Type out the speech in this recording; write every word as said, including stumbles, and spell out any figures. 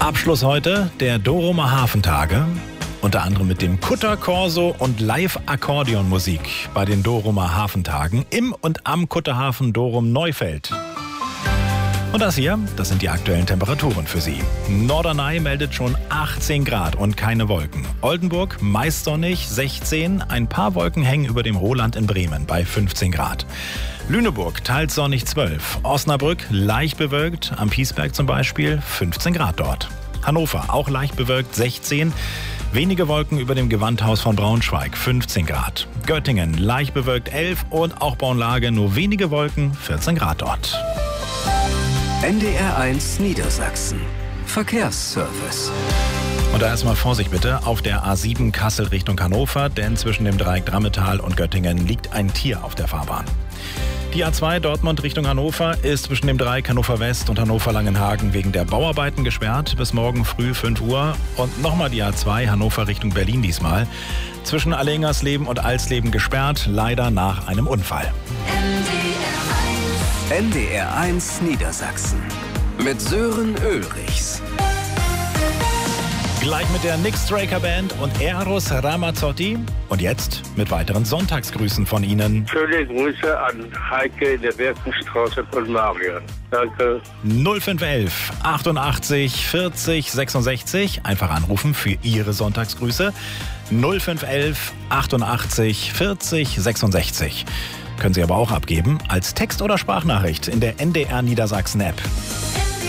Abschluss heute der Doromer Hafentage. Unter anderem mit dem Kutter Corso und Live-Akkordeonmusik bei den Doromer Hafentagen im und am Kutterhafen Dorum Neufeld. Und das hier, das sind die aktuellen Temperaturen für Sie. Norderney meldet schon achtzehn Grad und keine Wolken. Oldenburg meist sonnig, sechzehn. Ein paar Wolken hängen über dem Roland in Bremen bei fünfzehn Grad. Lüneburg teils sonnig, zwölf. Osnabrück leicht bewölkt, am Piesberg zum Beispiel fünfzehn Grad dort. Hannover auch leicht bewölkt, sechzehn. Wenige Wolken über dem Gewandhaus von Braunschweig, fünfzehn Grad. Göttingen leicht bewölkt, elf. Und auch Bornlage nur wenige Wolken, vierzehn Grad dort. N D R eins Niedersachsen. Verkehrsservice. Und da erstmal Vorsicht bitte auf der A sieben Kassel Richtung Hannover, denn zwischen dem Dreieck Drammetal und Göttingen liegt ein Tier auf der Fahrbahn. Die A zwei Dortmund Richtung Hannover ist zwischen dem Dreieck Hannover West und Hannover Langenhagen wegen der Bauarbeiten gesperrt bis morgen früh fünf Uhr. Und nochmal die A zwei Hannover Richtung Berlin diesmal. Zwischen Allengersleben und Alsleben gesperrt, leider nach einem Unfall. N D R eins Niedersachsen mit Sören Ulrichs. Gleich mit der Nick Straker Band und Eros Ramazzotti. Und jetzt mit weiteren Sonntagsgrüßen von Ihnen. Schöne Grüße an Heike in der Birkenstraße von Marion. Danke. null fünf elf achtundachtzig vierzig sechsundsechzig. Einfach anrufen für Ihre Sonntagsgrüße. null fünf elf achtundachtzig vierzig sechsundsechzig. Können Sie aber auch abgeben als Text- oder Sprachnachricht in der N D R Niedersachsen App.